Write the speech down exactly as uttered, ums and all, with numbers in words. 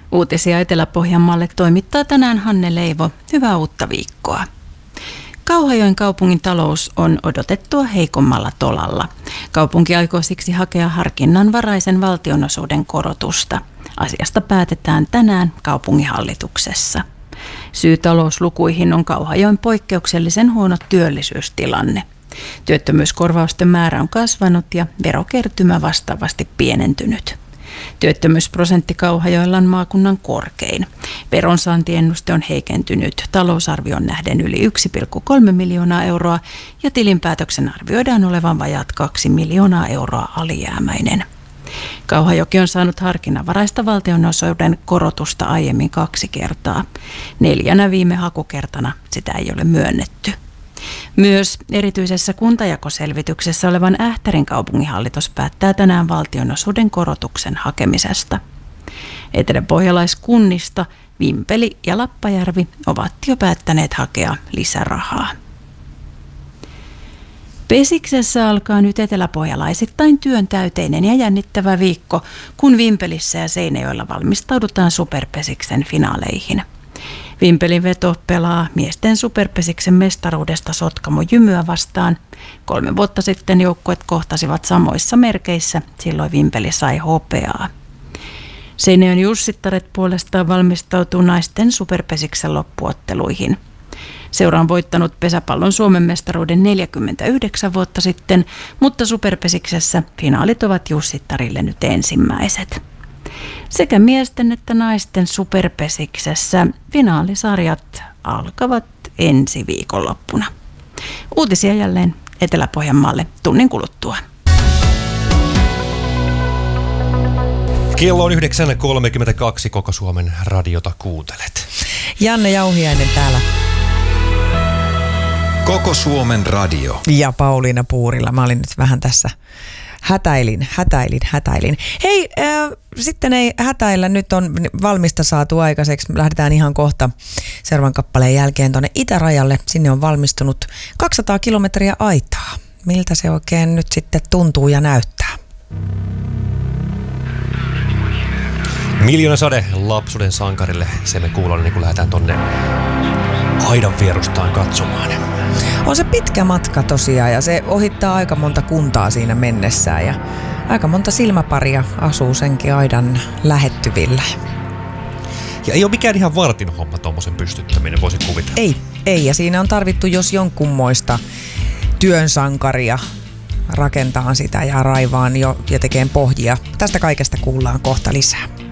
Uutisia Etelä-Pohjanmaalle toimittaa tänään Hanne Leivo. Hyvää uutta viikkoa. Kauhajoen kaupungin talous on odotettua heikommalla tolalla. Kaupunki aikoo siksi hakea harkinnanvaraisen valtionosuuden korotusta. Asiasta päätetään tänään kaupunginhallituksessa. Syy talouslukuihin on Kauhajoen poikkeuksellisen huono työllisyystilanne. Työttömyyskorvausten määrä on kasvanut ja verokertymä vastaavasti pienentynyt. Työttömyysprosentti Kauhajoella on maakunnan korkein. Veronsaantiennuste on heikentynyt talousarvion nähden yli yksi pilkku kolme miljoonaa euroa ja tilinpäätöksen arvioidaan olevan vajaat kaksi miljoonaa euroa alijäämäinen. Kauhajoki on saanut harkinnanvaraista valtionosuuden korotusta aiemmin kaksi kertaa. Neljänä viime hakukertana sitä ei ole myönnetty. Myös erityisessä kuntajakoselvityksessä olevan Ähtärin kaupunginhallitus päättää tänään valtionosuuden korotuksen hakemisesta. Eteläpohjalaiskunnista Vimpeli ja Lappajärvi ovat jo päättäneet hakea lisärahaa. Pesiksessä alkaa nyt eteläpohjalaisittain työntäyteinen ja jännittävä viikko, kun Vimpelissä ja Seinäjoella valmistaudutaan Superpesiksen finaaleihin. Vimpelin veto pelaa miesten Superpesiksen mestaruudesta Sotkamo Jymyä vastaan. Kolme vuotta sitten joukkueet kohtasivat samoissa merkeissä, silloin Vimpeli sai hopeaa. Seinäjoen Jussittaret puolestaan valmistautuu naisten Superpesiksen loppuotteluihin. Seura on voittanut pesäpallon Suomen mestaruuden neljäkymmentäyhdeksän vuotta sitten, mutta Superpesiksessä finaalit ovat Jussittarille nyt ensimmäiset. Sekä miesten että naisten Superpesiksessä finaalisarjat alkavat ensi viikonloppuna. Uutisia jälleen Etelä-Pohjanmaalle tunnin kuluttua. Kello on yhdeksän kolmekymmentäkaksi, Koko Suomen radiota kuuntelet. Janne Jauhiainen täällä. Koko Suomen radio. Ja Pauliina Puurila. Mä olin nyt vähän tässä hätäilin, hätäilin, hätäilin. Hei, äh, sitten ei hätäillä. Nyt on valmista saatu aikaiseksi. Lähdetään ihan kohta seuraavan kappaleen jälkeen tuonne itärajalle. Sinne on valmistunut kaksisataa kilometriä aitaa. Miltä se oikein nyt sitten tuntuu ja näyttää? Miljoona sade lapsuuden sankarille. Se me kuullaan, niin kun lähdetään tonne aidan vierustaan katsomaan. On se pitkä matka tosiaan ja se ohittaa aika monta kuntaa siinä mennessään ja aika monta silmäparia asuu senkin aidan lähettyvillä. Ja ei ole mikään ihan vartin homma tuommoisen pystyttäminen, voisi kuvitella. Ei, ei ja siinä on tarvittu jos jonkunmoista työnsankaria rakentaa sitä ja raivaan jo ja tekee pohjia. Tästä kaikesta kuullaan kohta lisää.